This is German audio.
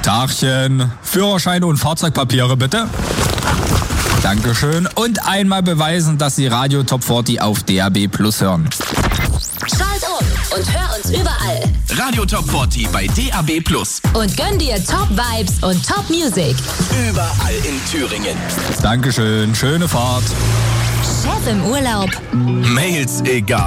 Tagchen. Führerschein und Fahrzeugpapiere bitte. Dankeschön. Und einmal beweisen, dass Sie Radio Top 40 auf DAB Plus hören. Schalt um und hör uns überall. Radio Top 40 bei DAB Plus. Und gönn dir Top Vibes und Top Music. Überall in Thüringen. Dankeschön. Schöne Fahrt. Chef im Urlaub. Mails egal.